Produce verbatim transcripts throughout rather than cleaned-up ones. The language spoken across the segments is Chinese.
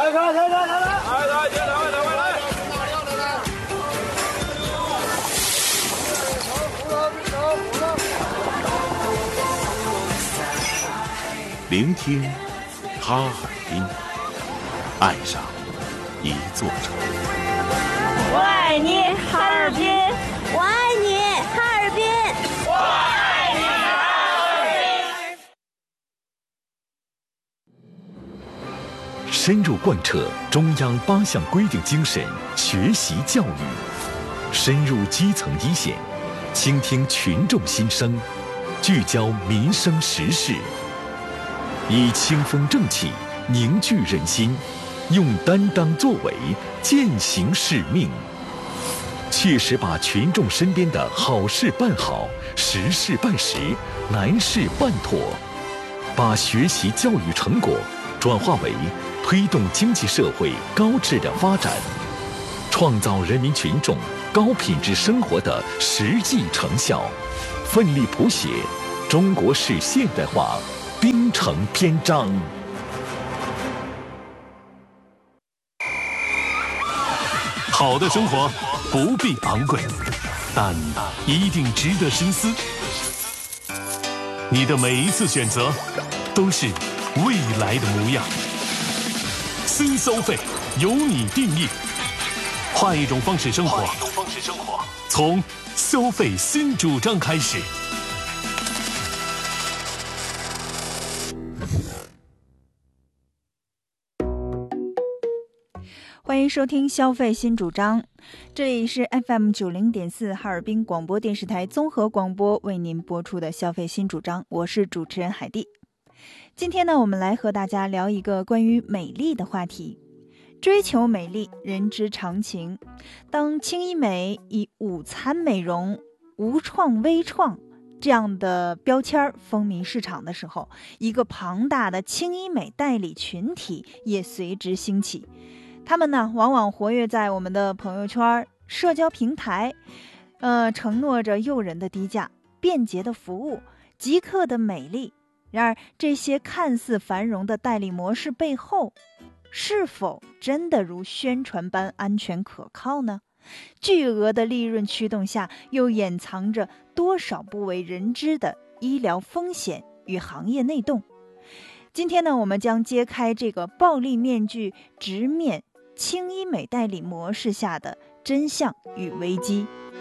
来来来来来来，来来来来来来。 聆听哈尔滨，爱上一座城。 我爱你，哈尔滨！ 我爱你，哈尔滨！ 我爱你，哈尔滨！ 深入贯彻中央八项规定精神学习教育，深入基层一线，倾听群众心声，聚焦民生时事，以清风正气凝聚人心，用担当作为践行使命，切实把群众身边的好事办好，实事办实，难事办妥，把学习教育成果转化为推动经济社会高质量发展，创造人民群众高品质生活的实际成效，奋力谱写中国式现代化冰城篇章。 好的生活不必昂贵，但一定值得深思。你的每一次选择都是未来的模样。新消费由你定义，换一种方式生活，从消费新主张开始。 欢迎收听消费新主张，这里是 F M 九零点四哈尔滨广播电视台综合广播为您播出的消费新主张，我是主持人海蒂。今天呢，我们来和大家聊一个关于美丽的话题。追求美丽，人之常情。当轻医美以午餐美容、无创微创这样的标签风靡市场的时候，一个庞大的轻医美代理群体也随之兴起。他们呢，往往活跃在我们的朋友圈、社交平台，呃，承诺着诱人的低价、便捷的服务、即刻的美丽。然而，这些看似繁荣的代理模式背后，是否真的如宣传般安全可靠呢？巨额的利润驱动下，又掩藏着多少不为人知的医疗风险与行业内洞？今天呢，我们将揭开这个暴力面具直面轻医美代理模式下的真相与危机。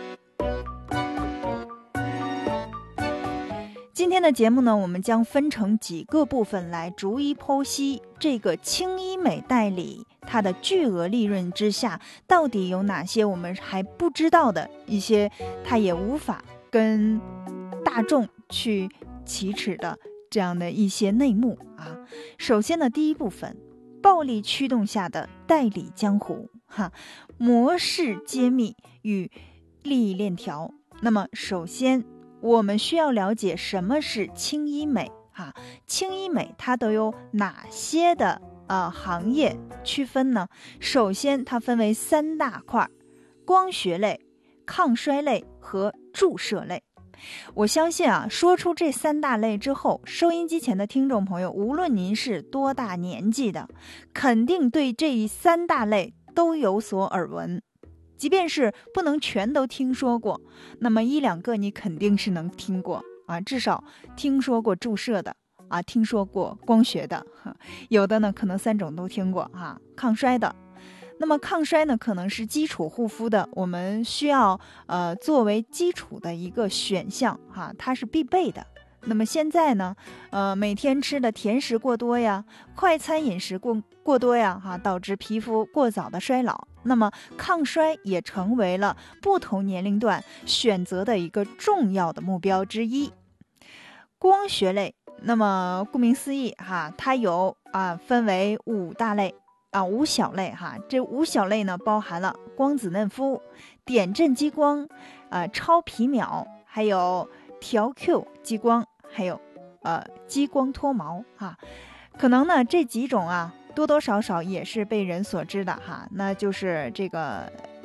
今天的节目呢，我们将分成几个部分来逐一剖析这个轻医美代理它的巨额利润之下，到底有哪些我们还不知道的一些，它也无法跟大众去启齿的这样的一些内幕啊。首先呢，第一部分，暴力驱动下的代理江湖哈，模式揭秘与利益链条。那么首先我们需要了解什么是轻医美哈，轻医美它都有哪些的呃行业区分呢？首先它分为三大块，光学类、抗衰类和注射类。我相信啊，说出这三大类之后，收音机前的听众朋友，无论您是多大年纪的，肯定对这三大类都有所耳闻。即便是不能全都听说过，那么一两个你肯定是能听过啊，至少听说过注射的啊，听说过光学的，有的呢可能三种都听过哈、啊。抗衰的，那么抗衰呢可能是基础护肤的，我们需要呃作为基础的一个选项哈、啊，它是必备的。那么现在呢，呃，每天吃的甜食过多呀，快餐饮食过过多呀，哈、啊，导致皮肤过早的衰老。那么抗衰也成为了不同年龄段选择的一个重要的目标之一。光学类，那么顾名思义哈，它有啊分为五大类啊五小类哈。这五小类呢，包含了光子嫩肤、点阵激光、啊超皮秒，还有调 Q 激光。还有呃激光脱毛哈，可能呢这几种啊多多少少也是被人所知的哈，那就是这个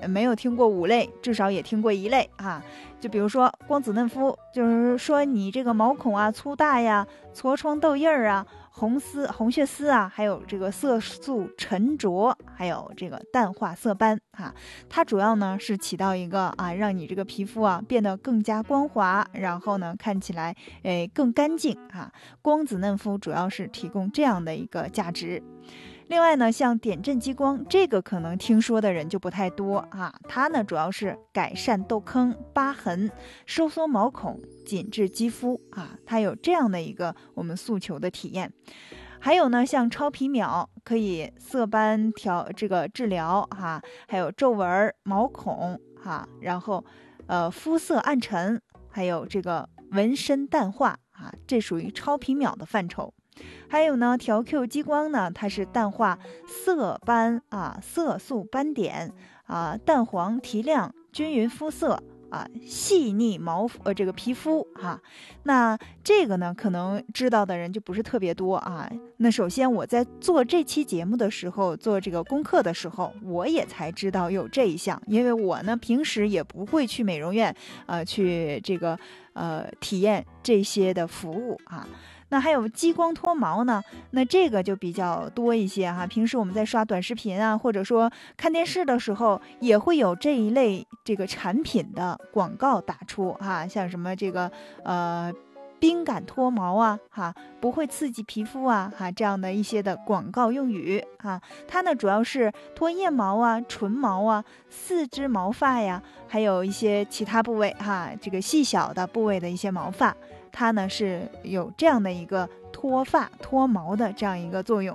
没有听过五类，至少也听过一类啊。就比如说光子嫩肤，就是说你这个毛孔啊粗大呀，痤疮痘印儿啊，红丝红血丝啊，还有这个色素沉着，还有这个淡化色斑啊。它主要呢是起到一个啊，让你这个皮肤啊变得更加光滑，然后呢看起来诶更干净啊。光子嫩肤主要是提供这样的一个价值。另外呢，像点阵激光，这个可能听说的人就不太多啊。它呢主要是改善痘坑、疤痕，收缩毛孔，紧致肌肤啊，它有这样的一个我们诉求的体验。还有呢，像超皮秒可以色斑调这个治疗哈、啊，还有皱纹、毛孔哈、啊，然后呃肤色暗沉，还有这个纹身淡化啊，这属于超皮秒的范畴。还有呢，调 Q 激光呢，它是淡化色斑啊、色素斑点啊、淡黄提亮、均匀肤色啊、细腻毛呃这个皮肤啊。那这个呢，可能知道的人就不是特别多啊。那首先我在做这期节目的时候，做这个功课的时候，我也才知道有这一项，因为我呢平时也不会去美容院呃去这个呃体验这些的服务啊。那还有激光脱毛呢，那这个就比较多一些哈。平时我们在刷短视频啊，或者说看电视的时候，也会有这一类这个产品的广告打出哈，像什么这个呃冰感脱毛啊哈，不会刺激皮肤啊哈，这样的一些的广告用语哈。它呢主要是脱腋毛啊、唇毛啊、四肢毛发呀，还有一些其他部位哈，这个细小的部位的一些毛发。它呢是有这样的一个脱发脱毛的这样一个作用。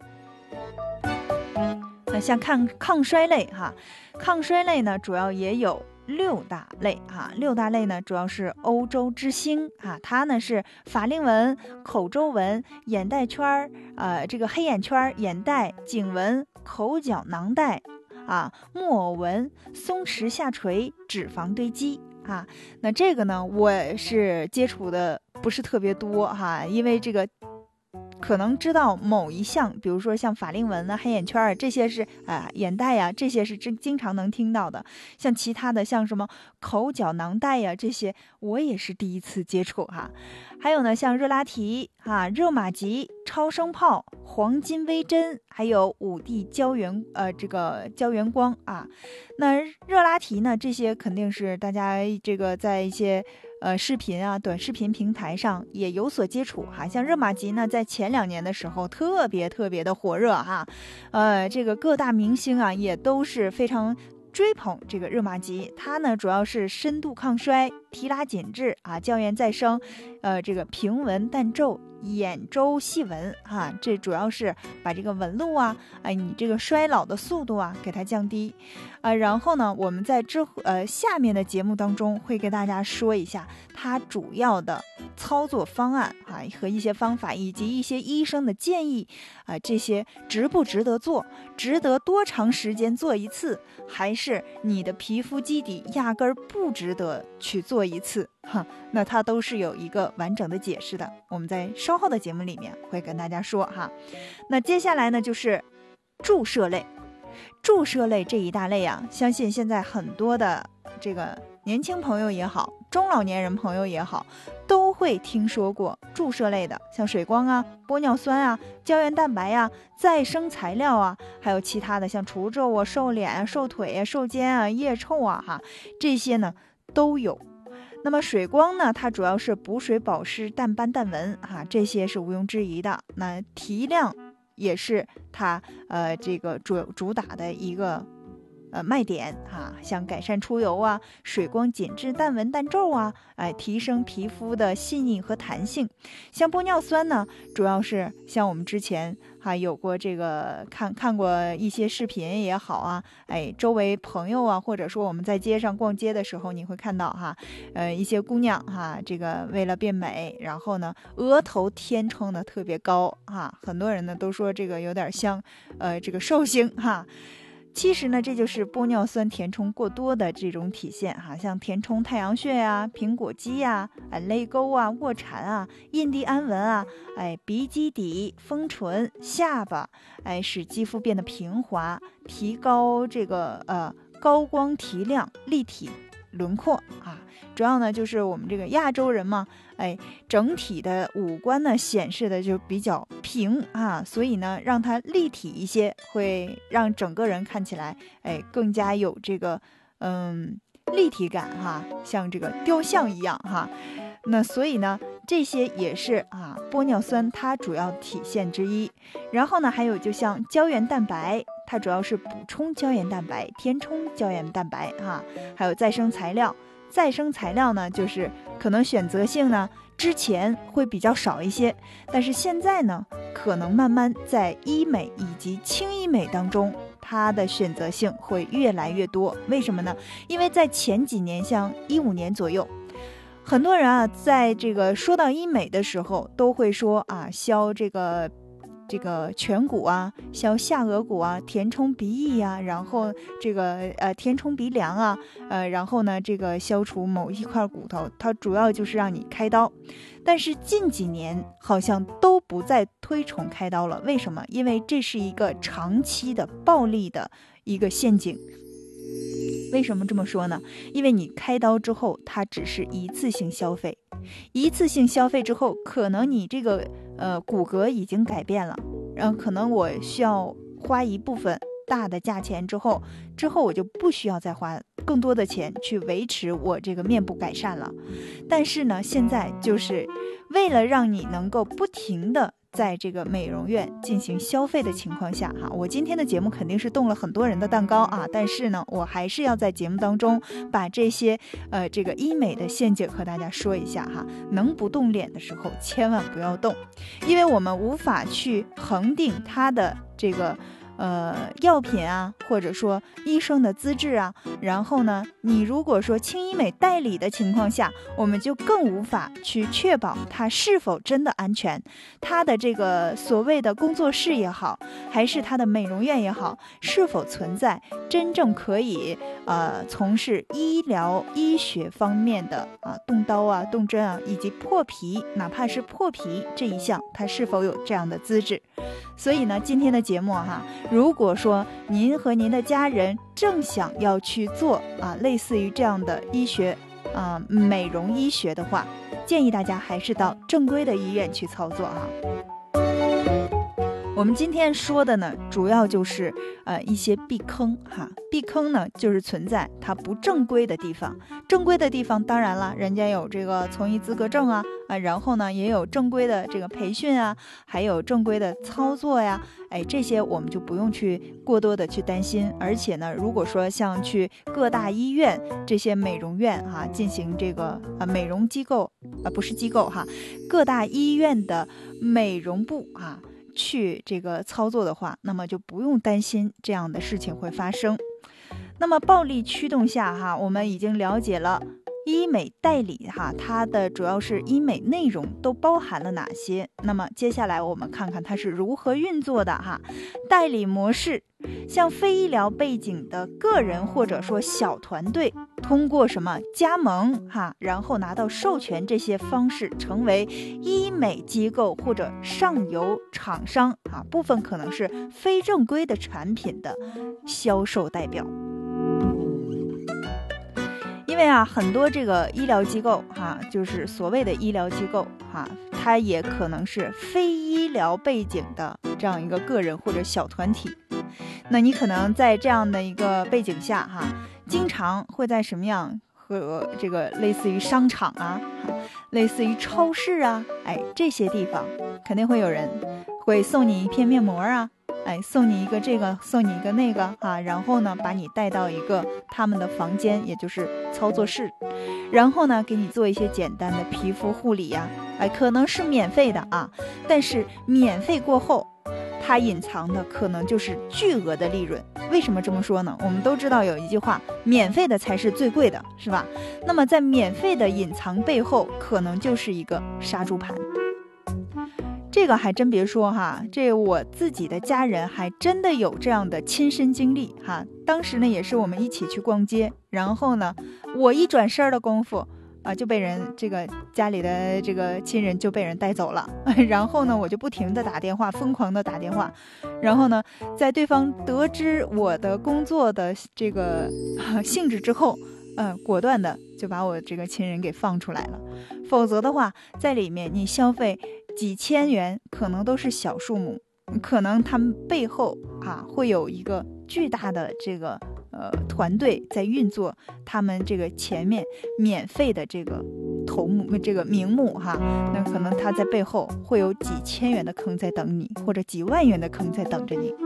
那像抗抗衰类哈，抗衰类呢主要也有六大类哈，六大类呢主要是欧洲之星啊，它呢是法令纹、口周纹、眼袋圈呃这个黑眼圈、眼袋、颈纹、口角囊袋啊、木偶纹、松弛下垂、脂肪堆积。啊，那这个呢，我是接触的不是特别多哈，因为这个可能知道某一项，比如说像法令纹啊、黑眼圈啊，这些是啊、呃、眼袋呀、啊，这些是经经常能听到的。像其他的，像什么口角囊袋呀、啊，这些我也是第一次接触哈。还有呢，像热拉提啊、热玛吉、超声炮、黄金微针，还有五 D 胶原呃这个胶原光啊。那热拉提呢，这些肯定是大家这个在一些呃视频啊、短视频平台上也有所接触哈。像热玛吉呢，在前两年的时候特别特别的火热哈，呃，这个各大明星啊也都是非常追捧这个热玛吉。它呢主要是深度抗衰、提拉紧致啊、胶原再生，呃，这个平纹淡皱、眼周细纹哈，这主要是把这个纹路啊，哎，你这个衰老的速度啊，给它降低啊。然后呢，我们在之呃下面的节目当中会给大家说一下它主要的操作方案啊和一些方法，以及一些医生的建议啊，这些值不值得做？值得多长时间做一次？还是你的皮肤基底压根儿不值得去做一次？哈，那它都是有一个完整的解释的，我们在稍后的节目里面会跟大家说哈。那接下来呢就是注射类，注射类这一大类啊，相信现在很多的这个年轻朋友也好，中老年人朋友也好，都会听说过注射类的，像水光啊、玻尿酸啊、胶原蛋白啊、再生材料啊，还有其他的像除皱啊、瘦脸啊、瘦腿啊、瘦肩啊、腋臭啊哈，这些呢都有。那么水光呢，它主要是补水保湿、淡斑淡纹啊，这些是毋庸置疑的。那提亮也是它呃这个主主打的一个呃卖点啊，像改善出油啊、水光紧致淡纹淡皱啊，哎，提升皮肤的细腻和弹性。像玻尿酸呢，主要是像我们之前还、啊、有过这个看看过一些视频也好啊，哎，周围朋友啊，或者说我们在街上逛街的时候，你会看到哈，呃，一些姑娘哈，这个为了变美，然后呢，额头填充的特别高哈，很多人呢都说这个有点像呃这个寿星哈。其实呢，这就是玻尿酸填充过多的这种体现哈，像填充太阳穴啊、苹果肌啊、哎泪沟啊、卧蚕啊、印第安纹啊、哎鼻基底、丰唇、下巴，哎使肌肤变得平滑，提高这个呃高高光提亮、立体轮廓啊。主要呢就是我们这个亚洲人嘛，哎，整体的五官呢显示的就比较平啊，所以呢让它立体一些，会让整个人看起来哎更加有这个嗯立体感哈，像这个雕像一样哈。那所以呢这些也是啊玻尿酸它主要体现之一。然后呢还有就像胶原蛋白，它主要是补充胶原蛋白、填充胶原蛋白哈，还有再生材料。再生材料呢就是可能选择性呢之前会比较少一些，但是现在呢可能慢慢在医美以及轻医美当中它的选择性会越来越多。为什么呢？因为在前几年像一五年左右，很多人啊在这个说到医美的时候都会说啊削这个这个颧骨啊，削下颚骨啊，填充鼻翼啊，然后这个呃填充鼻梁啊，呃然后呢这个消除某一块骨头，它主要就是让你开刀。但是近几年好像都不再推崇开刀了，为什么？因为这是一个长期的暴利的一个陷阱。为什么这么说呢？因为你开刀之后它只是一次性消费，一次性消费之后可能你这个呃骨骼已经改变了，然后可能我需要花一部分大的价钱之后之后我就不需要再花更多的钱去维持我这个面部改善了。但是呢现在就是为了让你能够不停的在这个美容院进行消费的情况下哈，我今天的节目肯定是动了很多人的蛋糕啊，但是呢我还是要在节目当中把这些呃这个医美的陷阱和大家说一下哈。能不动脸的时候千万不要动，因为我们无法去恒定它的这个呃药品啊，或者说医生的资质啊。然后呢你如果说轻医美代理的情况下，我们就更无法去确保它是否真的安全，它的这个所谓的工作室也好，还是它的美容院也好，是否存在真正可以呃从事医疗医学方面的啊动刀啊动针啊，以及破皮，哪怕是破皮这一项它是否有这样的资质。所以呢今天的节目哈，如果说您和您的家人正想要去做啊类似于这样的医学啊美容医学的话，建议大家还是到正规的医院去操作哈。我们今天说的呢主要就是呃一些避坑哈，避坑呢就是存在它不正规的地方。正规的地方当然了，人家有这个从医资格证啊啊，然后呢也有正规的这个培训啊，还有正规的操作呀，哎这些我们就不用去过多的去担心。而且呢如果说像去各大医院这些美容院哈进行这个啊美容机构啊不是机构哈，各大医院的美容部啊去这个操作的话，那么就不用担心这样的事情会发生。那么暴力驱动下哈，我们已经了解了医美代理哈，它的主要是医美内容都包含了哪些。那么接下来我们看看它是如何运作的哈。代理模式，像非医疗背景的个人或者说小团队，通过什么加盟哈，然后拿到授权这些方式，成为医美机构或者上游厂商啊，部分可能是非正规的产品的销售代表。因为啊，很多这个医疗机构哈，就是所谓的医疗机构哈，它也可能是非医疗背景的这样一个个人或者小团体。那你可能在这样的一个背景下哈，经常会在什么样和这个类似于商场啊，类似于超市啊，哎这些地方肯定会有人会送你一片面膜啊，哎，送你一个这个，送你一个那个啊，然后呢，把你带到一个他们的房间，也就是操作室，然后呢，给你做一些简单的皮肤护理呀，哎，可能是免费的啊，但是免费过后，它隐藏的可能就是巨额的利润。为什么这么说呢？我们都知道有一句话，免费的才是最贵的，是吧？那么在免费的隐藏背后，可能就是一个杀猪盘。这个还真别说哈，这我自己的家人还真的有这样的亲身经历哈。当时呢也是我们一起去逛街，然后呢我一转身的功夫， 啊，就被人这个家里的这个亲人就被人带走了。然后呢，我就不停的打电话，疯狂的打电话。然后呢，在对方得知我的工作的这个、啊、性质之后，呃，果断的就把我这个亲人给放出来了。否则的话，在里面你消费几千元，可能都是小数目，可能他们背后啊会有一个巨大的这个呃团队在运作，他们这个前面免费的这个头目这个名目哈，那可能他在背后会有几千元的坑在等你，或者几万元的坑在等着你。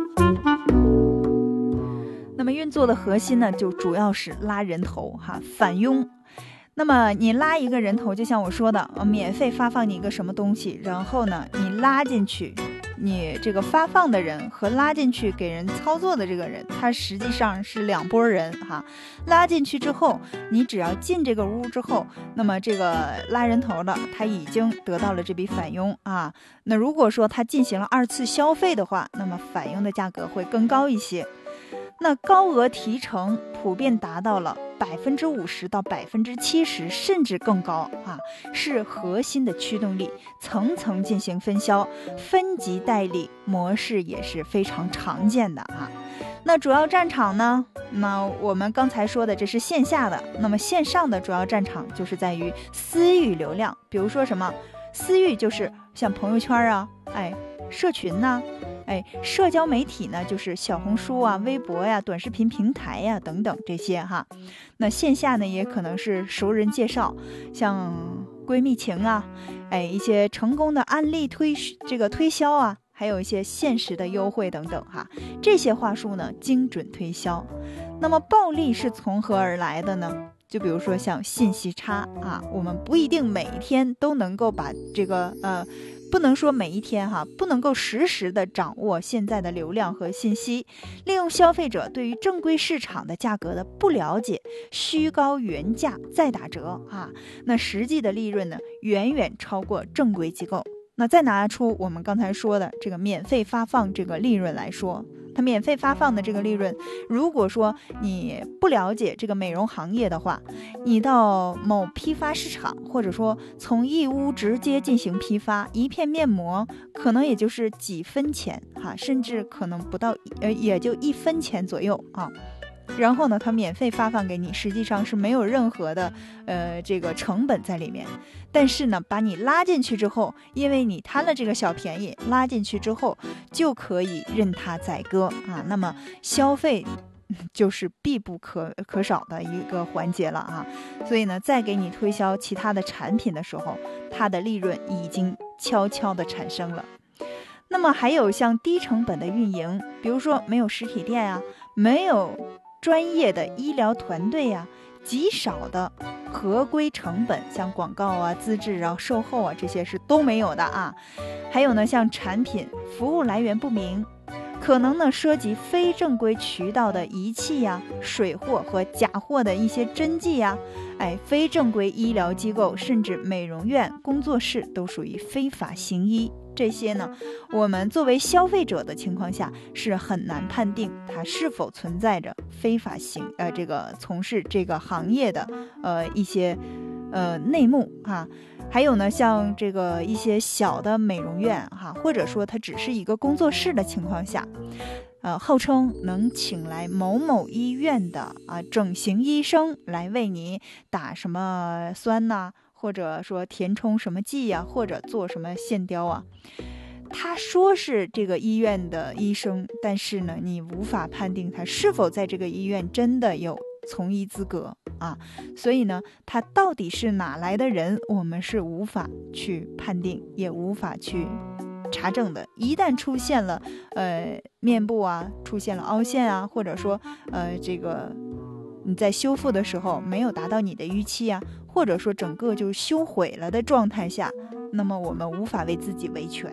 那么运作的核心呢，就主要是拉人头哈，返佣。那么你拉一个人头，就像我说的，免费发放你一个什么东西，然后呢，你拉进去，你这个发放的人和拉进去给人操作的这个人，他实际上是两拨人哈。拉进去之后，你只要进这个屋之后，那么这个拉人头的他已经得到了这笔返佣啊。那如果说他进行了二次消费的话，那么返佣的价格会更高一些。那高额提成普遍达到了百分之五十到百分之七十，甚至更高啊，是核心的驱动力，层层进行分销，分级代理模式也是非常常见的啊。那主要战场呢？那我们刚才说的这是线下的，那么线上的主要战场就是在于私域流量，比如说什么私域，就是像朋友圈啊，哎，社群呐、啊。哎，社交媒体呢，就是小红书啊、微博呀、短视频平台呀等等这些哈。那线下呢，也可能是熟人介绍，像闺蜜情啊，哎，一些成功的案例推这个推销啊，还有一些限时的优惠等等哈。这些话术呢，精准推销。那么暴利是从何而来的呢？就比如说像信息差啊，我们不一定每一天都能够把这个呃。不能说每一天哈，不能够实时的掌握现在的流量和信息，利用消费者对于正规市场的价格的不了解，虚高原价再打折啊，那实际的利润呢，远远超过正规机构。那再拿出我们刚才说的这个免费发放这个利润来说，它免费发放的这个利润，如果说你不了解这个美容行业的话，你到某批发市场，或者说从义乌直接进行批发，一片面膜可能也就是几分钱哈，甚至可能不到呃也就一分钱左右啊。然后呢，它免费发放给你，实际上是没有任何的呃这个成本在里面。但是呢，把你拉进去之后，因为你贪了这个小便宜，拉进去之后就可以任它宰割啊。那么消费就是必不可可少的一个环节了啊。所以呢，再给你推销其他的产品的时候，它的利润已经悄悄的产生了。那么还有像低成本的运营，比如说没有实体店啊，没有专业的医疗团队呀、啊，极少的合规成本，像广告啊、资质啊、售后啊，这些是都没有的啊。还有呢，像产品服务来源不明，可能呢涉及非正规渠道的仪器呀、水货和假货的一些针剂呀，哎，非正规医疗机构甚至美容院、工作室都属于非法行医。这些呢，我们作为消费者的情况下是很难判定它是否存在着非法行呃这个从事这个行业的呃一些呃内幕啊。还有呢，像这个一些小的美容院哈，或者说它只是一个工作室的情况下，呃，号称能请来某某医院的啊整形医生来为你打什么酸呐、啊，或者说填充什么剂呀、啊，或者做什么线雕啊。他说是这个医院的医生，但是呢，你无法判定他是否在这个医院真的有从医资格啊。所以呢，他到底是哪来的人，我们是无法去判定，也无法去查证的。一旦出现了呃面部啊出现了凹陷啊，或者说呃这个你在修复的时候没有达到你的预期啊，或者说整个就修毁了的状态下，那么我们无法为自己维权。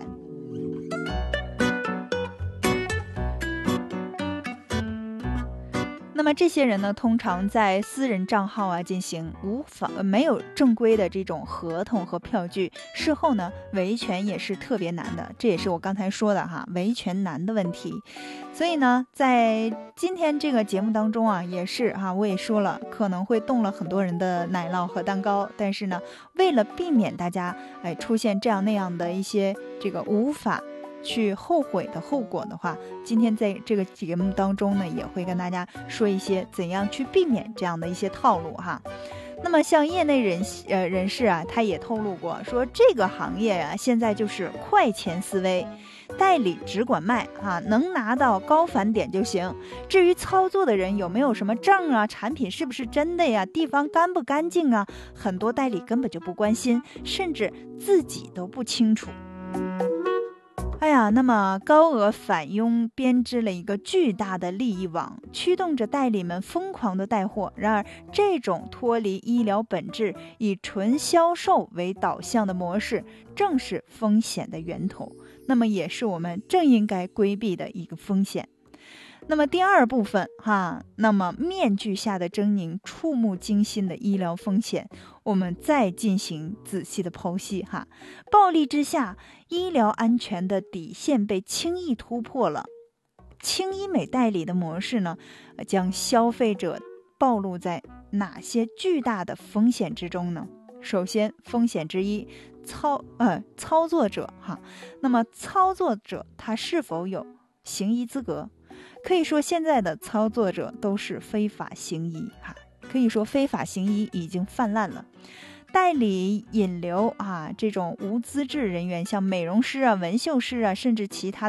那么这些人呢，通常在私人账号啊进行无法没有正规的这种合同和票据，事后呢维权也是特别难的，这也是我刚才说的哈，维权难的问题。所以呢，在今天这个节目当中啊，也是哈，我也说了，可能会动了很多人的奶酪和蛋糕，但是呢，为了避免大家哎出现这样那样的一些这个无法去后悔的后果的话，今天在这个节目当中呢，也会跟大家说一些怎样去避免这样的一些套路哈。那么像业内人呃人士啊，他也透露过说，这个行业啊现在就是快钱思维，代理只管卖啊，能拿到高返点就行。至于操作的人有没有什么证啊，产品是不是真的呀，地方干不干净啊，很多代理根本就不关心，甚至自己都不清楚。哎呀，那么高额返佣编织了一个巨大的利益网，驱动着代理们疯狂的带货。然而，这种脱离医疗本质、以纯销售为导向的模式，正是风险的源头，那么也是我们正应该规避的一个风险。那么第二部分哈，那么面具下的狰狞，触目惊心的医疗风险，我们再进行仔细的剖析哈。暴力之下，医疗安全的底线被轻易突破了。轻医美代理的模式呢，将消费者暴露在哪些巨大的风险之中呢？首先，风险之一，操呃操作者哈。那么操作者他是否有行医资格？可以说现在的操作者都是非法行医哈，可以说非法行医已经泛滥了。代理引流啊，这种无资质人员，像美容师啊、纹绣师啊，甚至其他